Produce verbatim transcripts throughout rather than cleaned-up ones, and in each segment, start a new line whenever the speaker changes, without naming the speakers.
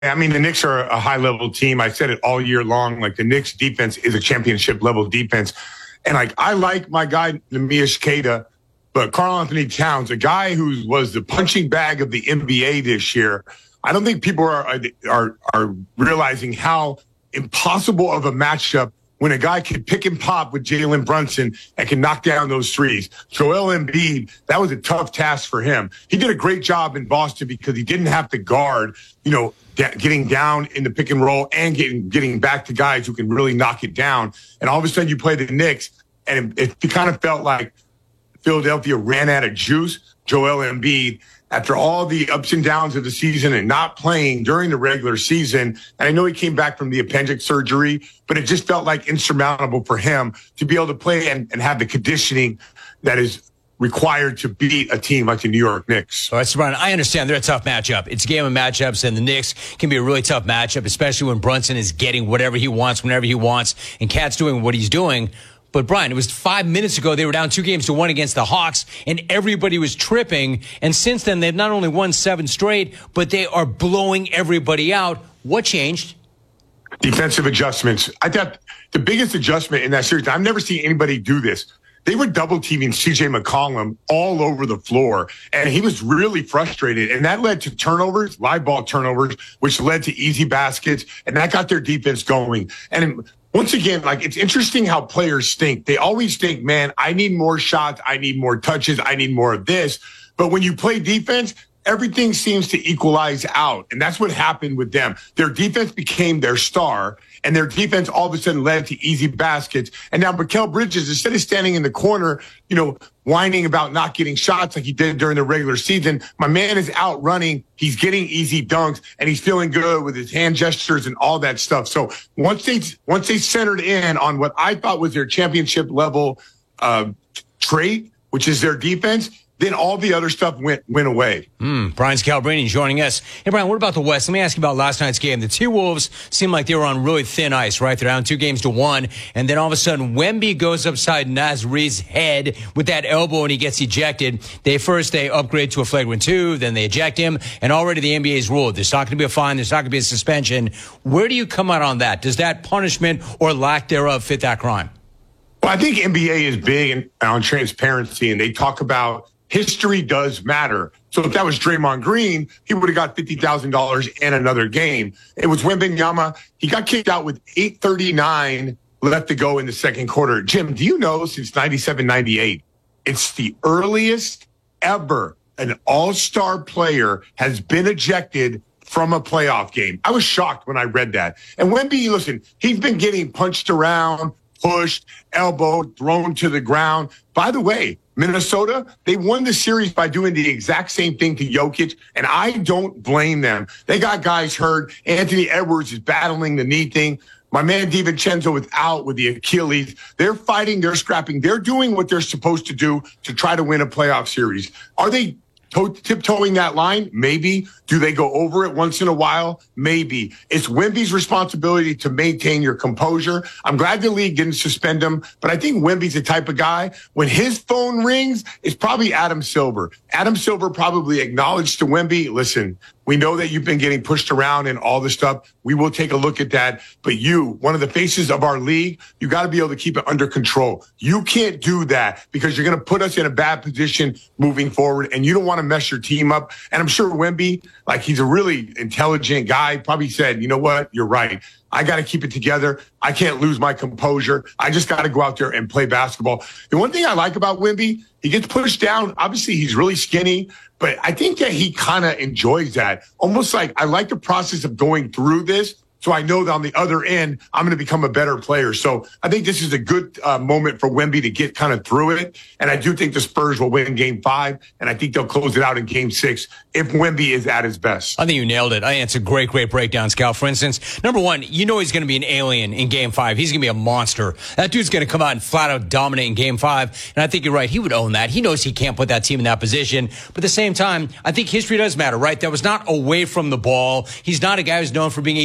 I mean, the Knicks are a high-level team. I said it all year long. Like, the Knicks defense is a championship-level defense. And, like, I like my guy, Neemias Queta, but Karl-Anthony Towns, a guy who was the punching bag of the N B A this year, I don't think people are are are realizing how impossible of a matchup when a guy can pick and pop with Jalen Brunson and can knock down those threes. Joel Embiid, that was a tough task for him. He did a great job in Boston because he didn't have to guard, you know, getting down in the pick and roll and getting getting back to guys who can really knock it down. And all of a sudden you play the Knicks, and it, it kind of felt like Philadelphia ran out of juice. Joel Embiid, after all the ups and downs of the season and not playing during the regular season, and I know he came back from the appendix surgery, but it just felt like insurmountable for him to be able to play and, and have the conditioning that is required to beat a team like the New York Knicks.
All right, so Brian, I understand they're a tough matchup. It's a game of matchups, and the Knicks can be a really tough matchup, especially when Brunson is getting whatever he wants, whenever he wants, and Cat's doing what he's doing. But, Brian, it was five minutes ago they were down two games to one against the Hawks, and everybody was tripping. And since then, they've not only won seven straight, but they are blowing everybody out. What changed?
Defensive adjustments. I thought the biggest adjustment in that series, I've never seen anybody do this. They were double-teaming C J McCollum all over the floor, and he was really frustrated. And that led to turnovers, live ball turnovers, which led to easy baskets, and that got their defense going. And once again, like, it's interesting how players think. They always think, man, I need more shots, I need more touches, I need more of this. But when you play defense, everything seems to equalize out. And that's what happened with them. Their defense became their star, and their defense all of a sudden led to easy baskets. And now Mikal Bridges, instead of standing in the corner, you know, whining about not getting shots like he did during the regular season, my man is out running. He's getting easy dunks, and he's feeling good with his hand gestures and all that stuff. So once they once they centered in on what I thought was their championship level uh, trait, which is their defense, then all the other stuff went went away.
Mm, Brian Scalabrine joining us. Hey, Brian, what about the West? Let me ask you about last night's game. The T-Wolves seemed like they were on really thin ice, right? They're down two games to one. And then all of a sudden, Wemby goes upside Naz Reid's head with that elbow, and he gets ejected. They first, they upgrade to a flagrant two, then they eject him. And already the N B A's ruled there's not going to be a fine, there's not going to be a suspension. Where do you come out on that? Does that punishment or lack thereof fit that crime?
Well, I think N B A is big on transparency, and they talk about history does matter. So if that was Draymond Green, he would have got fifty thousand dollars and another game. It was Wembanyama. He got kicked out with eight thirty-nine left to go in the second quarter. Jim, do you know since ninety-seven ninety-eight, it's the earliest ever an all-star player has been ejected from a playoff game. I was shocked when I read that. And Wemby, listen, he's been getting punched around, pushed, elbowed, thrown to the ground. By the way, Minnesota, they won the series by doing the exact same thing to Jokic, and I don't blame them. They got guys hurt. Anthony Edwards is battling the knee thing. My man DiVincenzo is out with the Achilles. They're fighting, they're scrapping. They're doing what they're supposed to do to try to win a playoff series. Are they to- tiptoeing that line? Maybe. Do they go over it once in a while? Maybe. It's Wemby's responsibility to maintain your composure. I'm glad the league didn't suspend him, but I think Wemby's the type of guy, when his phone rings, it's probably Adam Silver. Adam Silver probably acknowledged to Wemby, listen, we know that you've been getting pushed around and all this stuff. We will take a look at that. But you, one of the faces of our league, you got to be able to keep it under control. You can't do that because you're going to put us in a bad position moving forward, and you don't want to mess your team up. And I'm sure Wemby, like, he's a really intelligent guy, probably said, you know what, you're right. I got to keep it together. I can't lose my composure. I just got to go out there and play basketball. The one thing I like about Wemby, he gets pushed down. Obviously, he's really skinny, but I think that he kind of enjoys that. Almost like, I like the process of going through this, so I know that on the other end, I'm going to become a better player. So I think this is a good uh, moment for Wemby to get kind of through it. And I do think the Spurs will win game five, and I think they'll close it out in game six if Wemby is at his best.
I think you nailed it. I think it's a great, great breakdown, Scal. For instance, number one, you know he's going to be an alien in game five. He's going to be a monster. That dude's going to come out and flat out dominate in game five. And I think you're right. He would own that. He knows he can't put that team in that position. But at the same time, I think history does matter, right? That was not away from the ball. He's not a guy who's known for being a dirty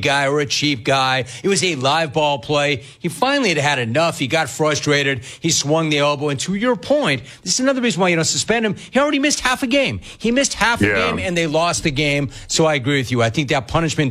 guy or a cheap guy. It was a live ball play. He finally had had enough. He got frustrated. He swung the elbow. And to your point, this is another reason why you don't suspend him. He already missed half a game. He missed half a
Yeah.
game, and they lost the game. So I agree with you. I think that punishment